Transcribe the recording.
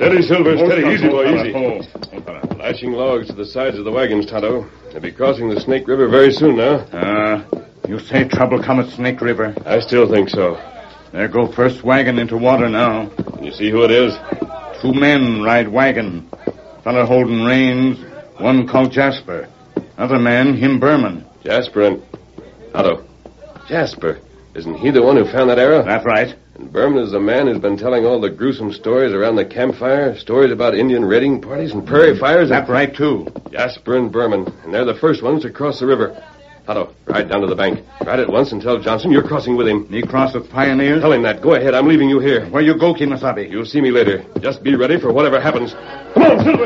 Steady, Silver, steady. Easy, boy, easy. Lashing logs to the sides of the wagons, Tonto. They'll be crossing the Snake River very soon now. You say trouble come at Snake River. I still think so. There go first wagon into water now. Can you see who it is? 2 men ride wagon. Fella holding reins, one called Jasper. Other man, him Berman. Jasper and... Tonto. Jasper. Isn't he the one who found that arrow? That's right. And Berman is the man who's been telling all the gruesome stories around the campfire, stories about Indian raiding parties and prairie fires. That's right, too. Jasper and Berman, and they're the first ones to cross the river. Tonto, ride down to the bank. Ride at once and tell Johnson you're crossing with him. Me cross with pioneers? Tell him that. Go ahead, I'm leaving you here. Where you go, Kemosabe? You'll see me later. Just be ready for whatever happens. Come on, Silver!